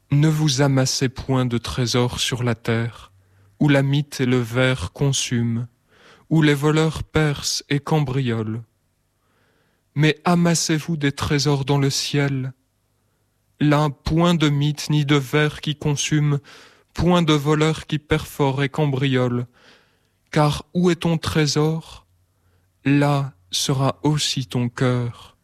Ne vous amassez point de trésors sur la terre, où la mythe et le ver consument, où les voleurs percent et cambriolent. Mais amassez-vous des trésors dans le ciel. Là, point de mythe ni de ver qui consument, point de voleurs qui perforent et cambriolent. Car où est ton trésor, là sera aussi ton cœur.